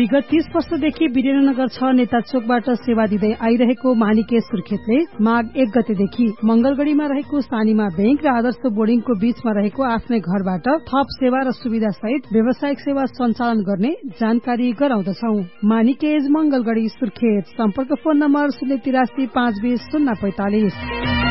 विगत 30 वर्षदेखि वीरेन्द्रनगर 6 नेता चोकबाट सेवा दिँदै आइरहेको मानिके सुर्खेतले माघ 1 गतेदेखि मंगलगढ़ीमा रहेको सानीमा बैंक र आदर्श बोर्डिङको बीचमा रहेको आफ्नै घरबाट थप सेवा र सुविधा सहित व्यावसायिक सेवा सञ्चालन गर्ने जानकारी गराउँदछौ। मानिकेज मंगलगढ़ी सुर्खेत। सम्पर्क फोन नम्बर 083 520 045।